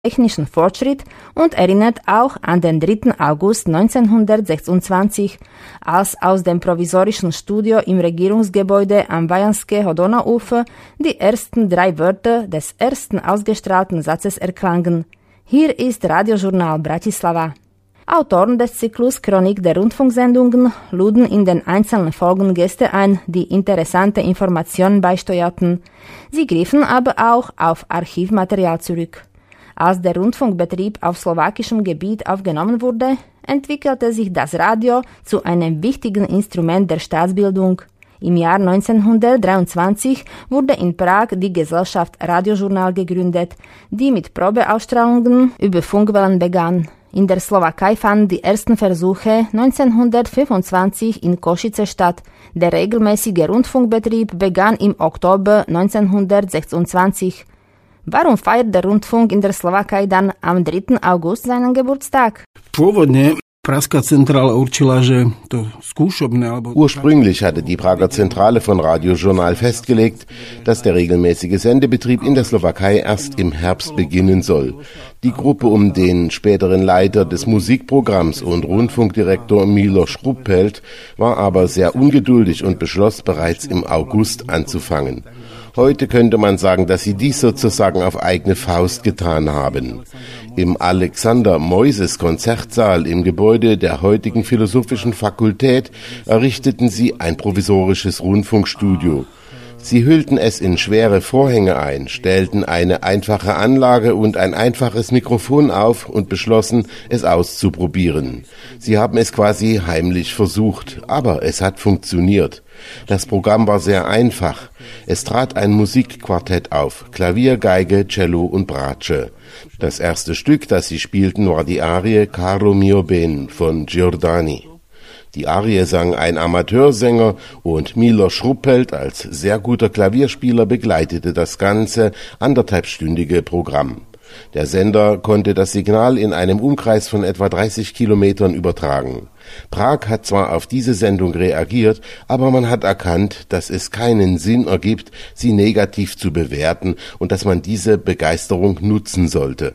technischen Fortschritt und erinnert auch an den 3. August 1926, als aus dem provisorischen Studio im Regierungsgebäude am Vajanského Donauufer die ersten 3 Wörter des ersten ausgestrahlten Satzes erklangen. Hier ist Radiojournal Bratislava. Autoren des Zyklus Chronik der Rundfunksendungen luden in den einzelnen Folgen Gäste ein, die interessante Informationen beisteuerten. Sie griffen aber auch auf Archivmaterial zurück. Als der Rundfunkbetrieb auf slowakischem Gebiet aufgenommen wurde, entwickelte sich das Radio zu einem wichtigen Instrument der Staatsbildung. Im Jahr 1923 wurde in Prag die Gesellschaft Radiojournal gegründet, die mit Probeausstrahlungen über Funkwellen begann. In der Slowakei fanden die ersten Versuche 1925 in Košice statt. Der regelmäßige Rundfunkbetrieb begann im Oktober 1926. Warum feiert der Rundfunk in der Slowakei dann am 3. August seinen Geburtstag? Ursprünglich hatte die Prager Zentrale von Radiojournal festgelegt, dass der regelmäßige Sendebetrieb in der Slowakei erst im Herbst beginnen soll. Die Gruppe um den späteren Leiter des Musikprogramms und Rundfunkdirektor Miloš Hrupelt war aber sehr ungeduldig und beschloss, bereits im August anzufangen. Heute könnte man sagen, dass sie dies sozusagen auf eigene Faust getan haben. Im Alexander-Moises-Konzertsaal im Gebäude der heutigen Philosophischen Fakultät errichteten sie ein provisorisches Rundfunkstudio. Sie hüllten es in schwere Vorhänge ein, stellten eine einfache Anlage und ein einfaches Mikrofon auf und beschlossen, es auszuprobieren. Sie haben es quasi heimlich versucht, aber es hat funktioniert. Das Programm war sehr einfach. Es trat ein Musikquartett auf, Klavier, Geige, Cello und Bratsche. Das erste Stück, das sie spielten, war die Arie Caro mio ben von Giordani. Die Arie sang ein Amateursänger und Miloš Hrupelt als sehr guter Klavierspieler begleitete das ganze 1,5-stündige Programm. Der Sender konnte das Signal in einem Umkreis von etwa 30 Kilometern übertragen. Prag hat zwar auf diese Sendung reagiert, aber man hat erkannt, dass es keinen Sinn ergibt, sie negativ zu bewerten und dass man diese Begeisterung nutzen sollte.